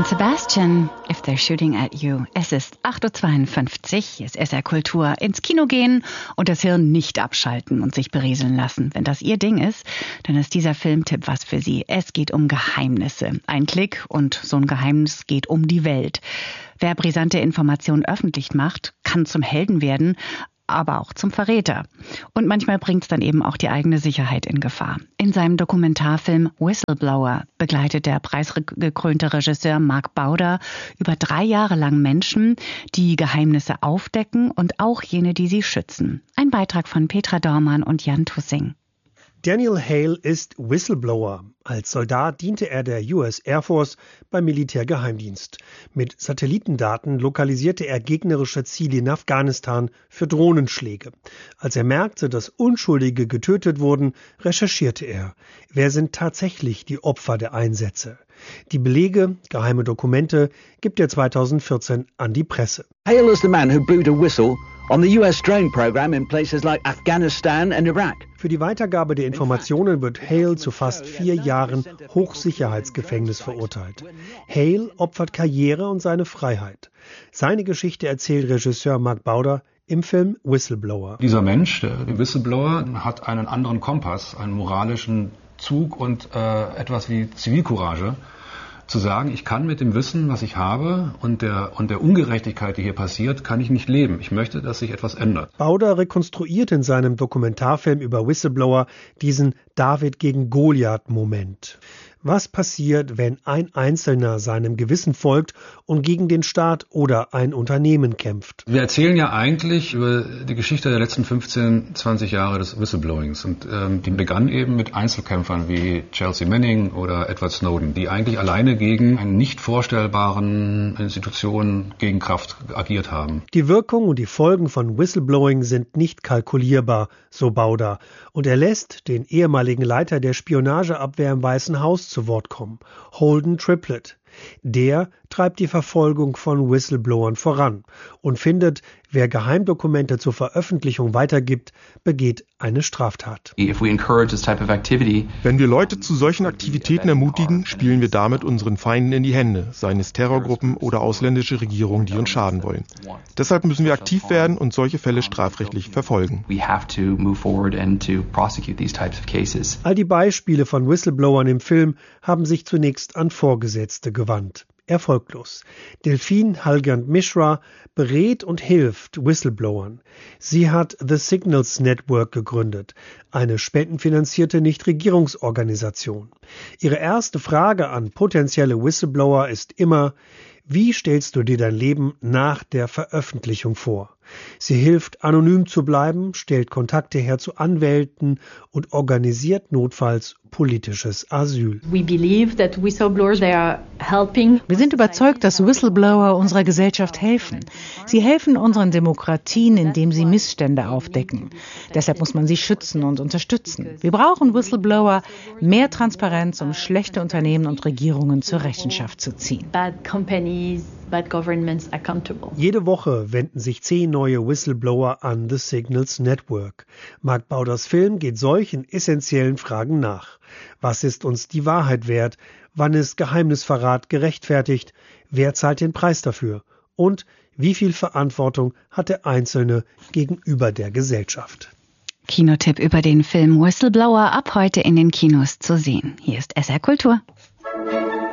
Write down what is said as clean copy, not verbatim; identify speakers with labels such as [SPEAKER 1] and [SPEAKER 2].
[SPEAKER 1] Sebastian, If They're Shooting at You. Es ist 8.52 Uhr, hier ist SR Kultur. Ins Kino gehen und das Hirn nicht abschalten und sich berieseln lassen. Wenn das Ihr Ding ist, dann ist dieser Filmtipp was für Sie. Es geht um Geheimnisse. Ein Klick und so ein Geheimnis geht um die Welt. Wer brisante Informationen öffentlich macht, kann zum Helden werden, aber auch zum Verräter. Und manchmal bringt es dann eben auch die eigene Sicherheit in Gefahr. In seinem Dokumentarfilm Whistleblower begleitet der preisgekrönte Regisseur Mark Bauder über 3 Jahre lang Menschen, die Geheimnisse aufdecken und auch jene, die sie schützen. Ein Beitrag von Petra Dormann und Jan Tussing.
[SPEAKER 2] Daniel Hale ist Whistleblower. Als Soldat diente er der US Air Force beim Militärgeheimdienst. Mit Satellitendaten lokalisierte er gegnerische Ziele in Afghanistan für Drohnenschläge. Als er merkte, dass Unschuldige getötet wurden, recherchierte er. Wer sind tatsächlich die Opfer der Einsätze? Die Belege, geheime Dokumente, gibt er 2014 an die Presse.
[SPEAKER 3] Hale is the man who blew the whistle on the US drone program in places like Afghanistan and Iraq.
[SPEAKER 2] Für die Weitergabe der Informationen wird Hale zu fast 4 Jahren Hochsicherheitsgefängnis verurteilt. Hale opfert Karriere und seine Freiheit. Seine Geschichte erzählt Regisseur Mark Bauder im Film Whistleblower.
[SPEAKER 4] Dieser Mensch, der Whistleblower, hat einen anderen Kompass, einen moralischen Zug und etwas wie Zivilcourage. Zu sagen, ich kann mit dem Wissen, was ich habe und der Ungerechtigkeit, die hier passiert, kann ich nicht leben. Ich möchte, dass sich etwas ändert.
[SPEAKER 2] Bauder rekonstruiert in seinem Dokumentarfilm über Whistleblower diesen David gegen Goliath-Moment. Was passiert, wenn ein Einzelner seinem Gewissen folgt und gegen den Staat oder ein Unternehmen kämpft?
[SPEAKER 4] Wir erzählen ja eigentlich über die Geschichte der letzten 15, 20 Jahre des Whistleblowings. Und die begann eben mit Einzelkämpfern wie Chelsea Manning oder Edward Snowden, die eigentlich alleine gegen eine nicht vorstellbaren Institution, gegen Kraft agiert haben.
[SPEAKER 2] Die Wirkung und die Folgen von Whistleblowing sind nicht kalkulierbar, so Bauder. Und er lässt den ehemaligen Leiter der Spionageabwehr im Weißen Haus zu Wort kommen, Holden Triplett. Der treibt die Verfolgung von Whistleblowern voran und findet, wer Geheimdokumente zur Veröffentlichung weitergibt, begeht eine Straftat.
[SPEAKER 5] Wenn wir Leute zu solchen Aktivitäten ermutigen, spielen wir damit unseren Feinden in die Hände, seien es Terrorgruppen oder ausländische Regierungen, die uns schaden wollen. Deshalb müssen wir aktiv werden und solche Fälle strafrechtlich verfolgen.
[SPEAKER 2] All die Beispiele von Whistleblowern im Film haben sich zunächst an Vorgesetzte gewandt. Erfolglos. Delphine Halgand Mishra berät und hilft Whistleblowern. Sie hat The Signals Network gegründet, eine spendenfinanzierte Nichtregierungsorganisation. Ihre erste Frage an potenzielle Whistleblower ist immer: Wie stellst du dir dein Leben nach der Veröffentlichung vor? Sie hilft, anonym zu bleiben, stellt Kontakte her zu Anwälten und organisiert notfalls politisches Asyl.
[SPEAKER 6] Wir sind überzeugt, dass Whistleblower unserer Gesellschaft helfen. Sie helfen unseren Demokratien, indem sie Missstände aufdecken. Deshalb muss man sie schützen und unterstützen. Wir brauchen Whistleblower, mehr Transparenz, um schlechte Unternehmen und Regierungen zur Rechenschaft zu ziehen.
[SPEAKER 2] Jede Woche wenden sich 10 neue Whistleblower an The Signals Network. Mark Bauders Film geht solchen essentiellen Fragen nach. Was ist uns die Wahrheit wert? Wann ist Geheimnisverrat gerechtfertigt? Wer zahlt den Preis dafür? Und wie viel Verantwortung hat der Einzelne gegenüber der Gesellschaft?
[SPEAKER 1] Kinotipp über den Film Whistleblower ab heute in den Kinos zu sehen. Hier ist SR Kultur.